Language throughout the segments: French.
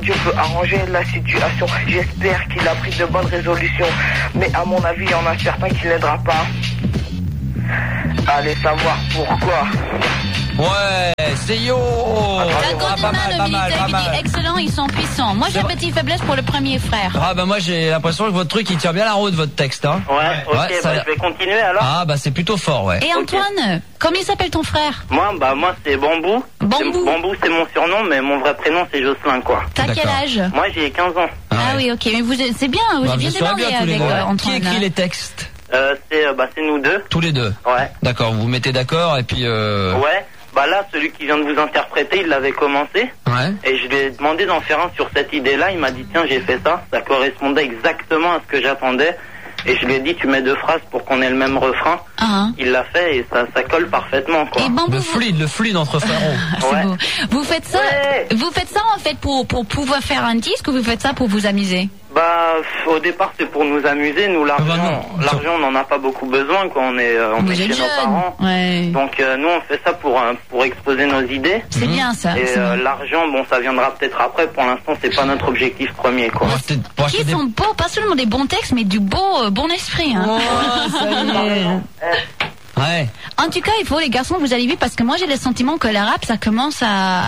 Tu peux arranger la situation. J'espère qu'il a pris de bonnes résolutions. Mais à mon avis, il y en a certains qui l'aidera pas. Allez savoir pourquoi. Ouais, c'est yo. Pas mal. Excellent, ils sont puissants. Moi, j'ai une petite faiblesse pour le premier frère. Ah bah moi j'ai l'impression que votre truc il tient bien la route, votre texte, hein. Ouais, ok, ouais, je vais continuer alors. Ah bah c'est plutôt fort, ouais. Et Antoine, comment il s'appelle ton frère? Moi c'est Bambou. Bambou c'est mon surnom, mais mon vrai prénom c'est Jocelyn, quoi. T'as quel âge? Moi j'ai 15 ans. Ah oui, ok, mais c'est bien, vous êtes bien démarré avec Antoine. Qui écrit les textes? C'est nous deux. Tous les deux? Ouais. D'accord, vous vous mettez d'accord et puis Ouais, bah là, celui qui vient de vous interpréter, il l'avait commencé. Ouais. Et je lui ai demandé d'en faire un sur cette idée-là, il m'a dit tiens, j'ai fait ça, ça correspondait exactement à ce que j'attendais. Et je lui ai dit tu mets 2 phrases pour qu'on ait le même refrain. Il l'a fait et ça colle parfaitement, quoi. Et Bambou, le fluide entre frérots. C'est beau. Vous faites ça en fait pour pouvoir faire un disque ou vous faites ça pour vous amuser? Bah, au départ, c'est pour nous amuser. Nous, l'argent, on n'en a pas beaucoup besoin, quoi. On est chez nos parents. Ouais. Donc, nous, on fait ça pour exposer nos idées. C'est bien, ça. Et l'argent, bon, ça viendra peut-être après. Pour l'instant, c'est pas notre objectif premier, quoi. Qui sont beaux, pas seulement des bons textes, mais du bon esprit, hein. Oh, ça y est. Ouais. En tout cas, il faut, les garçons, vous allez vite, parce que moi, j'ai le sentiment que le rap, ça commence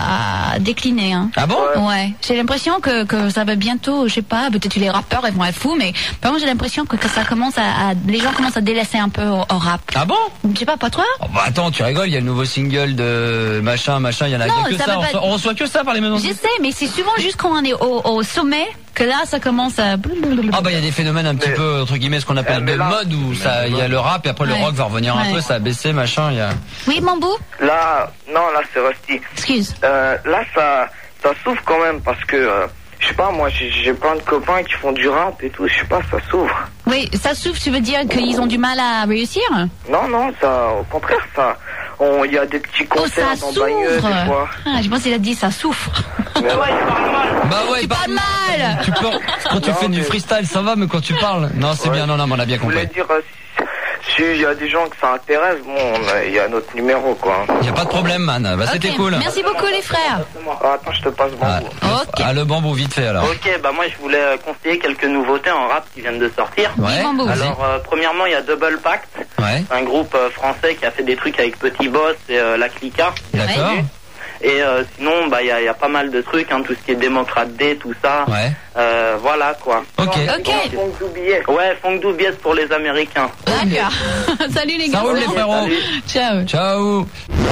à décliner, hein. Ah bon? Ouais. J'ai l'impression que ça va bientôt, je sais pas, peut-être les rappeurs, ils vont être fous, mais par contre, j'ai l'impression que ça commence les gens commencent à délaisser un peu au rap. Ah bon? Je sais pas toi? Oh bah attends, tu rigoles, il y a le nouveau single de machin, il y en a que ça. On reçoit que ça par les maisons. Je sais, mais c'est souvent juste quand on est au sommet que là, ça commence à... Ah bah il y a des phénomènes un petit peu, entre guillemets, ce qu'on appelle de mode, où il y a le rap et après le rock va revenir un peu, ça a baissé, machin, il y a... Oui, Bambou? Là, c'est Rusty. Excuse. Là, ça s'ouvre quand même parce que, je sais pas, moi, j'ai plein de copains qui font du rap et tout, je sais pas, ça s'ouvre. Oui, ça s'ouvre, tu veux dire qu'ils ont du mal à réussir? Non, ça, au contraire, ça... Il y a des petits concerts dans Bagneux, des fois. Ah, je pense qu'il a dit ça souffre. Mais ouais, il parle mal. Bah ouais, il parle mal. Quand tu fais du freestyle, ça va, mais quand tu parles... Non, c'est bien, non, on a bien compris. Je voulais dire, s'il y a des gens que ça intéresse, bon, il y a notre numéro, quoi. Il y a pas de problème, man. Bah, c'était cool. Merci beaucoup, les frères. Attends, je te passe Bambou. Le Bambou, vite fait, alors. Ok, bah moi, je voulais conseiller quelques nouveautés en rap qui viennent de sortir. Ouais. Alors, premièrement, il y a Double Pact. Ouais. Un groupe français qui a fait des trucs avec Petit Boss et La Clica. D'accord. Et sinon, bah, il y a pas mal de trucs, hein, tout ce qui est Démocrate D, tout ça. Ouais. Voilà, quoi. Ok. Ouais, Funk Doubiès pour les Américains. D'accord. Salut les gars. Ça roule les frérots. Ciao. Ciao.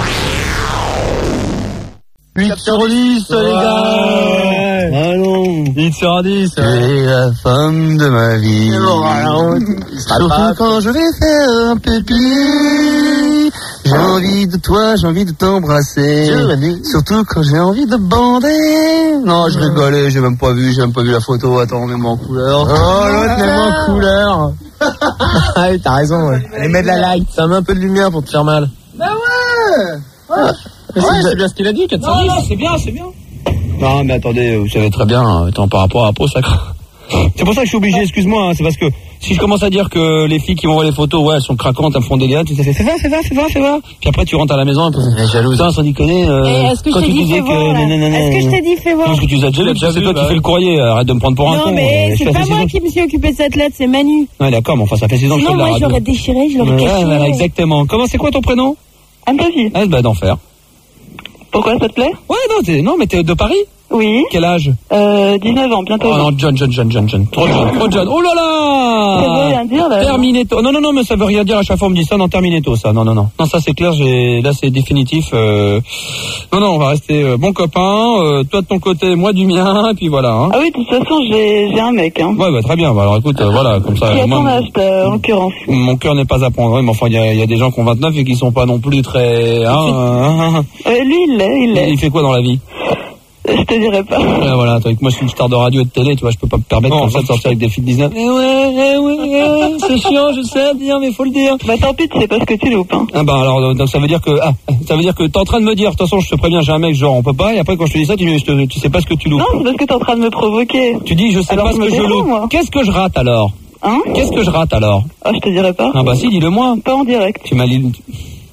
8 sur 10, les gars. Allons. 8 sur 10. Tu es la femme de ma vie. Surtout quand je vais faire un pipi. J'ai envie de toi, j'ai envie de t'embrasser. Surtout quand j'ai envie de bander. Non, je rigolais, j'ai même pas vu la photo. Attends, même en couleur. Oh, l'autre même en couleur. Ah oui, t'as raison, ouais. Allez, mets de la light. Ça met un peu de lumière pour te faire mal. Bah ouais. C'est bien ce qu'il a dit, 410. Non, c'est bien. Non, mais attendez, vous savez très bien, par rapport à Pro Sacre. C'est pour ça que je suis obligé, excuse-moi, hein, c'est parce que si je commence à dire que les filles qui m'envoient les photos, ouais, elles sont craquantes, elles me font des gars, tu sais, fais va. Puis après, tu rentres à la maison et puis, jalouse, sans déconner, est-ce que quand je t'ai dit fais voir, est-ce que je t'ai dit fais voir? Parce que tu les as déjà vu, c'est toi qui fais le courrier, arrête de me prendre pour un con. Non, mais c'est pas moi qui me suis occupé de cette lettre, c'est Manu. Ouais, d'accord, mais enfin, ça fait 6 ans que je fais de la radio. Non, moi, je l'aurais déchiré, je l'aurais caché. Voilà, exactement. Comment, c'est quoi ton prénom? Anne-Sophie. Ah, bah, d'enfer. Pourquoi, ça te plaît? Ouais, non, mais t'es de Paris? Oui. Quel âge? 19 ans, bientôt. Oh non, John. Trop jeune. Oh là là! Ça veut rien dire, là. Terminato. Non, mais ça veut rien dire, à chaque fois on me dit ça, non, Terminato, ça. Non. Non, ça c'est clair, là c'est définitif. Non, on va rester bon copain, toi de ton côté, moi du mien, et puis voilà. Hein. Ah oui, de toute façon, j'ai un mec, hein. Ouais, bah très bien, bah, alors écoute, voilà, comme ça. Qui a ton âge, en l'occurrence? Mon cœur n'est pas à prendre, ouais, mais enfin, il y a des gens qui ont 29 et qui sont pas non plus très... Lui, il l'est. Il fait quoi dans la vie? Je te dirais pas. Ouais, voilà, moi je suis une star de radio et de télé, tu vois, je peux pas me permettre comme ça de sortir avec des filles de 19. Ouais, c'est chiant, je sais à dire, mais faut le dire. Bah tant pis, tu sais pas ce que tu loupes, hein. Ah bah alors, donc ça veut dire que t'es en train de me dire, de toute façon je te préviens, j'ai un mec, genre on peut pas, et après quand je te dis ça, tu sais pas ce que tu loupes. Non, c'est parce que t'es en train de me provoquer. Tu dis, je sais alors pas ce que je loupe. Qu'est-ce que je rate alors? Hein? Qu'est-ce que je rate alors? Ah, je te dirais pas. Ah bah si, dis-le moi. Pas en direct. Tu m'as dit...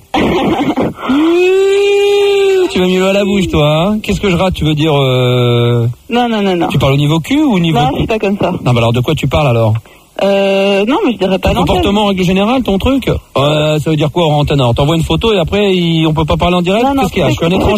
Tu m'as mis l'eau à la bouche, toi. Hein. Qu'est-ce que je rate? Tu veux dire Non. Tu parles au niveau cul ou au niveau... Non, c'est pas comme ça. Non, bah alors de quoi tu parles alors? Non, mais je dirais pas. Comportement en règle générale, ton truc. Ça veut dire quoi en antenne? Alors t'envoies une photo et après on peut pas parler en direct. Qu'est-ce qu'il y a? Je suis un étranger.